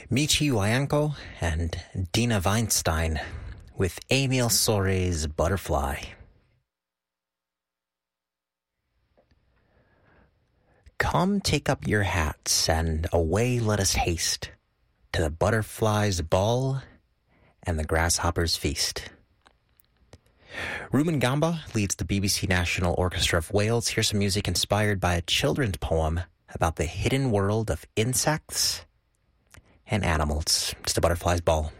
Michi Wayanko and Dina Weinstein with Emile Sore's Butterfly. Come take up your hats and away let us haste to the butterfly's ball and the grasshopper's feast. Ruben Gamba leads the BBC National Orchestra of Wales. Here's some music inspired by a children's poem about the hidden world of insects and animals. It's the butterfly's ball.